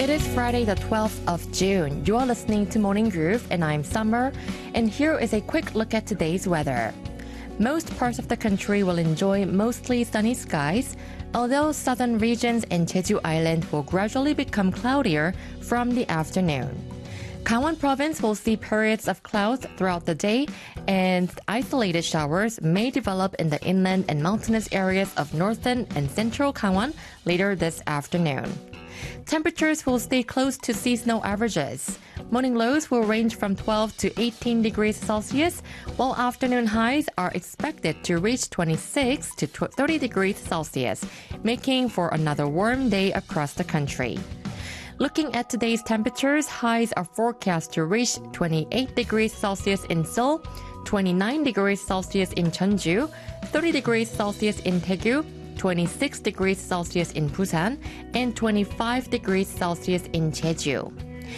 It is Friday the 12th of June. You are listening to Morning Groove and I'm Summer. And here is a quick look at today's weather. Most parts of the country will enjoy mostly sunny skies, although southern regions and Jeju Island will gradually become cloudier from the afternoon. Gangwon province will see periods of clouds throughout the day, and isolated showers may develop in the inland and mountainous areas of northern and central Gangwon later this afternoon. Temperatures will stay close to seasonal averages. Morning lows will range from 12 to 18 degrees Celsius, while afternoon highs are expected to reach 26 to 30 degrees Celsius, making for another warm day across the country. Looking at today's temperatures, highs are forecast to reach 28 degrees Celsius in Seoul, 29 degrees Celsius in Jeonju, 30 degrees Celsius in Daegu, 26 degrees Celsius in Busan, and 25 degrees Celsius in Jeju.